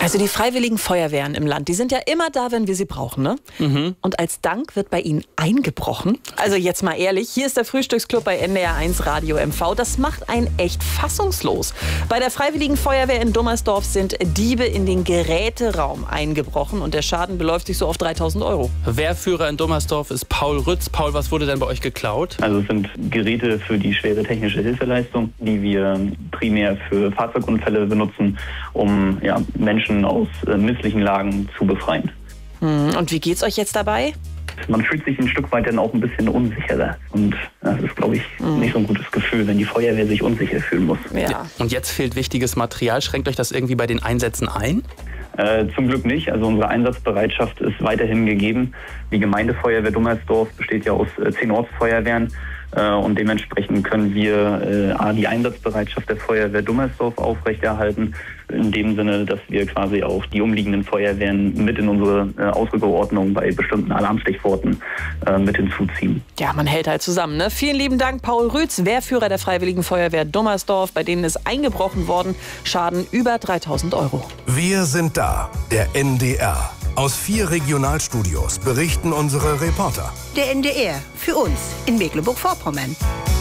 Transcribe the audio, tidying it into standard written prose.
Also die freiwilligen Feuerwehren im Land, die sind ja immer da, wenn wir sie brauchen, ne? Und als Dank wird bei ihnen eingebrochen. Also jetzt mal ehrlich, hier ist der Frühstücksclub bei NDR1 Radio MV. Das macht einen echt fassungslos. Bei der freiwilligen Feuerwehr in Dummersdorf sind Diebe in den Geräteraum eingebrochen und der Schaden beläuft sich so auf 3.000 Euro. Wehrführer in Dummersdorf ist Paul Rütz. Paul, was wurde denn bei euch geklaut? Also es sind Geräte für die schwere technische Hilfeleistung, die wir primär für Fahrzeugunfälle benutzen, um Menschen aus misslichen Lagen zu befreien. Und wie geht's euch jetzt dabei? Man fühlt sich ein Stück weit dann auch ein bisschen unsicherer. Und das ist, glaube ich, nicht so ein gutes Gefühl, wenn die Feuerwehr sich unsicher fühlen muss. Ja. Und jetzt fehlt wichtiges Material. Schränkt euch das irgendwie bei den Einsätzen ein? Zum Glück nicht. Also unsere Einsatzbereitschaft ist weiterhin gegeben. Die Gemeindefeuerwehr Dummersdorf besteht ja aus 10 Ortsfeuerwehren. Und dementsprechend können wir die Einsatzbereitschaft der Feuerwehr Dummersdorf aufrechterhalten. In dem Sinne, dass wir quasi auch die umliegenden Feuerwehren mit in unsere Ausrückerordnung bei bestimmten Alarmstichworten mit hinzuziehen. Ja, man hält halt zusammen, ne? Vielen lieben Dank, Paul Rütz, Wehrführer der Freiwilligen Feuerwehr Dummersdorf. Bei denen ist eingebrochen worden. Schaden über 3.000 Euro. Wir sind da, der NDR. Aus 4 Regionalstudios berichten unsere Reporter. Der NDR, für uns in Mecklenburg-Vorpommern.